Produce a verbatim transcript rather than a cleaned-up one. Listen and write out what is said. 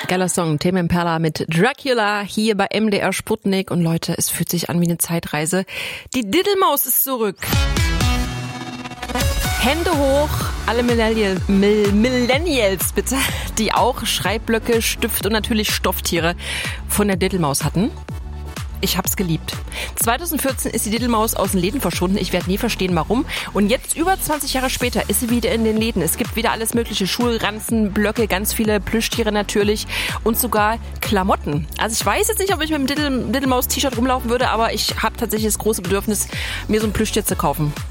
Geiler Song, Tame Impala mit Dracula hier bei M D R Sputnik. Und Leute, es fühlt sich an wie eine Zeitreise. Die Diddelmaus ist zurück. Hände hoch, alle Millennials, Millennials bitte, die auch Schreibblöcke, Stift und natürlich Stofftiere von der Diddelmaus hatten. Ich hab's geliebt. zwanzig vierzehn ist die Diddelmaus aus den Läden verschwunden. Ich werde nie verstehen, warum. Und jetzt, über zwanzig Jahre später, ist sie wieder in den Läden. Es gibt wieder alles mögliche. Schulranzen, Blöcke, ganz viele Plüschtiere natürlich und sogar Klamotten. Also ich weiß jetzt nicht, ob ich mit dem Diddle- Diddelmaus-T-Shirt rumlaufen würde, aber ich habe tatsächlich das große Bedürfnis, mir so ein Plüschtier zu kaufen.